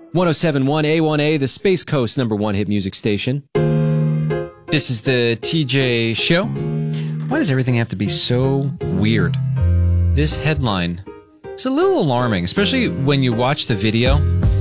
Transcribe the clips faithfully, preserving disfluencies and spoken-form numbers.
one oh seven point one A one A, the Space Coast number one hit music station. This is the T J Show. Why does everything have to be so weird? This headline is a little alarming, especially when you watch the video.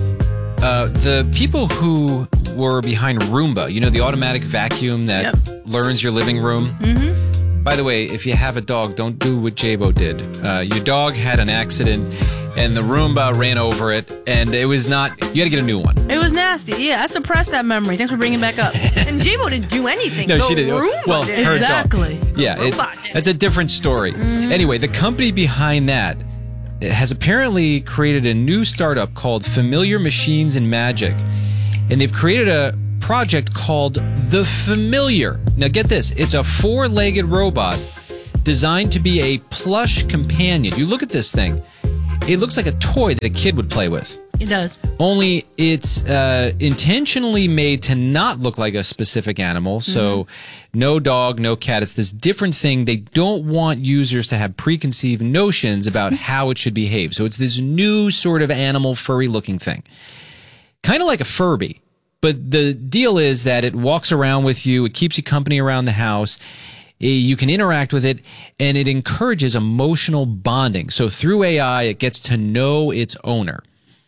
Uh, the people who were behind Roomba, you know, the automatic vacuum that yep. learns your living room. Mm-hmm. By the way, if you have a dog, don't do what J-Bo did. Uh, your dog had an accident, and the Roomba ran over it, and it was not... You had to get a new one. It was nasty. Yeah, I suppressed that memory. Thanks for bringing it back up. And J-Bo didn't do anything. No, the she didn't. Roomba Well, did. her exactly. dog. Yeah, the it's, did. that's a different story. Mm-hmm. Anyway, the company behind that has apparently created a new startup called Familiar Machines and Magic, and they've created a project called The Familiar. Now, get this. It's a four-legged robot designed to be a plush companion. You look at this thing. It looks like a toy that a kid would play with. It does. Only it's uh, intentionally made to not look like a specific animal. So mm-hmm. no dog, no cat. It's this different thing. They don't want users to have preconceived notions about how it should behave. So it's this new sort of animal, furry-looking thing. Kind of like a Furby. But the deal is that it walks around with you. It keeps you company around the house. You can interact with it, and it encourages emotional bonding. So through A I, it gets to know its owner.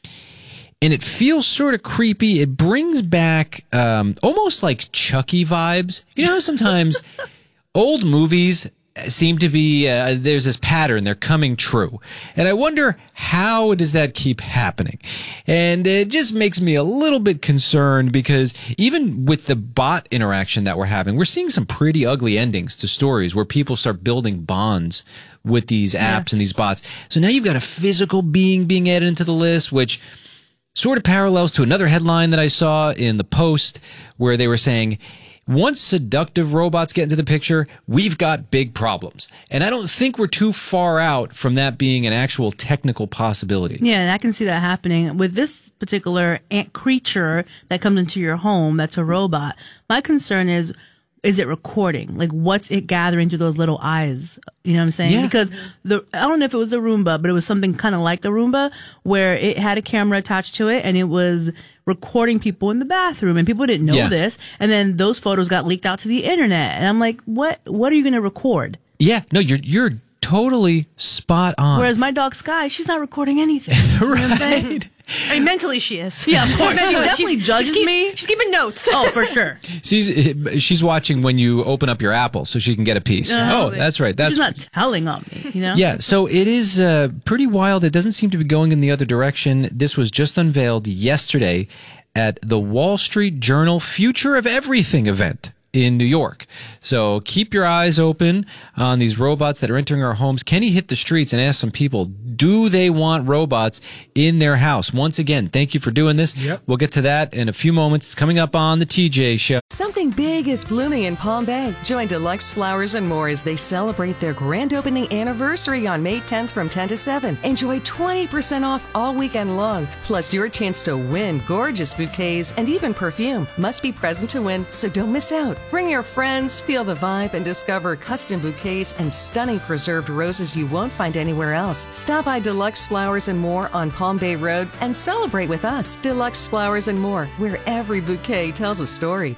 And it feels sort of creepy. It brings back um, almost like Chucky vibes. You know, sometimes old movies seem to be, uh, there's this pattern, they're coming true. And I wonder, how does that keep happening? And it just makes me a little bit concerned, because even with the bot interaction that we're having, we're seeing some pretty ugly endings to stories where people start building bonds with these apps yes. and these bots. So now you've got a physical being being added into the list, which sort of parallels to another headline that I saw in the Post, where they were saying, once seductive robots get into the picture, we've got big problems. And I don't think we're too far out from that being an actual technical possibility. Yeah, and I can see that happening. With this particular ant creature that comes into your home that's a robot, my concern is, is it recording? Like, what's it gathering through those little eyes? You know what I'm saying? Yeah. Because the I don't know if it was the Roomba, but it was something kind of like the Roomba, where it had a camera attached to it, and it was recording people in the bathroom, and people didn't know yeah. this. And then those photos got leaked out to the internet. And I'm like, what? What are you going to record? Yeah, no, you're you're totally spot on. Whereas my dog Sky, she's not recording anything. You know what I'm saying? I mean, mentally she is. Yeah, of course. She definitely she's, judges she's keep, me. She's keeping notes. Oh, for sure. She's she's watching when you open up your apple so she can get a piece. Uh, oh, that's right. That's she's not telling on me, you know? Yeah, so it is uh, pretty wild. It doesn't seem to be going in the other direction. This was just unveiled yesterday at the Wall Street Journal Future of Everything event in New York. So keep your eyes open on these robots that are entering our homes. Kenny hit the streets and asked some people, do they want robots in their house? Once again, thank you for doing this. Yep. We'll get to that in a few moments. It's coming up on the T J Show. Something big is blooming in Palm Bay. Join Deluxe Flowers and More as they celebrate their grand opening anniversary on May tenth from ten to seven. Enjoy twenty percent off all weekend long, plus your chance to win gorgeous bouquets and even perfume. Must be present to win, so don't miss out. Bring your friends, feel the vibe, and discover custom bouquets and stunning preserved roses you won't find anywhere else. Stop by Deluxe Flowers and More on Palm Bay Road and celebrate with us. Deluxe Flowers and More, where every bouquet tells a story.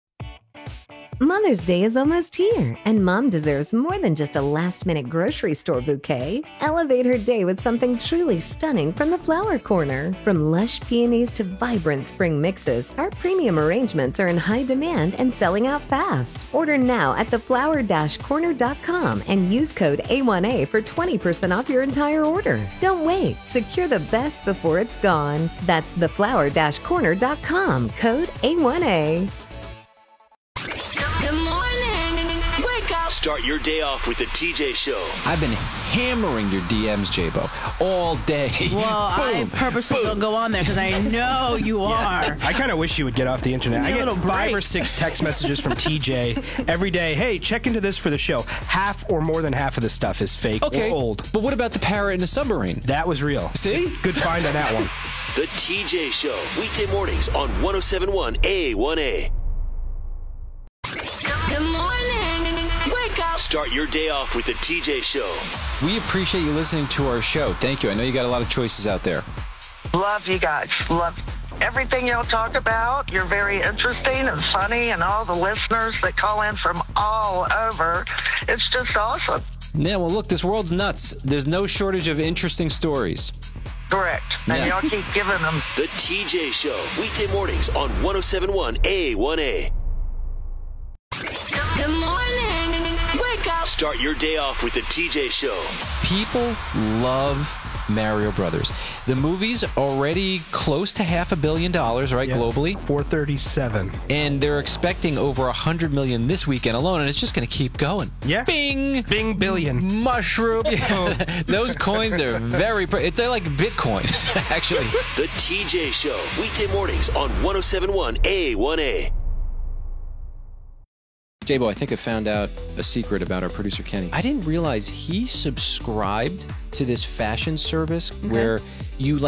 Mother's Day is almost here, and Mom deserves more than just a last-minute grocery store bouquet. Elevate her day with something truly stunning from the Flower Corner. From lush peonies to vibrant spring mixes, our premium arrangements are in high demand and selling out fast. Order now at the flower corner dot com and use code A one A for twenty percent off your entire order. Don't wait. Secure the best before it's gone. That's the flower corner dot com, code A one A. Good morning. Wake up. Start your day off with the T J Show. I've been hammering your D Ms, J-Bo, all day. Well, I purposely don't go on there because I know you are. I kind of wish you would get off the internet. I Need a get little five break. or six text messages from T J every day. Hey, check into this for the show. Half or more than half of the stuff is fake Okay, or old. but what about the parrot in the submarine? That was real. See? Good find on that one. The T J Show, weekday mornings on one oh seven point one A one A. Good morning. Wake up. Start your day off with the T J Show. We appreciate you listening to our show. Thank you. I know you got a lot of choices out there. Love you guys. Love everything y'all talk about. You're very interesting and funny, and all the listeners that call in from all over. It's just awesome. Yeah, well, look, this world's nuts. There's no shortage of interesting stories. Correct. And Yeah. y'all keep giving them. The T J Show, weekday mornings on one oh seven point one A one A. Good morning. Wake up. Start your day off with the T J Show. People love Mario Brothers. The movie's already close to half a billion dollars, right, Yeah. globally? four thirty-seven. And they're expecting over a hundred million this weekend alone, and it's just going to keep going. Yeah. Bing! Bing billion. Mushroom. Those coins are very, pre- they're like Bitcoin, actually. The T J Show, weekday mornings on one oh seven point one A one A. J-Bo, I think I found out a secret about our producer, Kenny. I didn't realize he subscribed to this fashion service where you like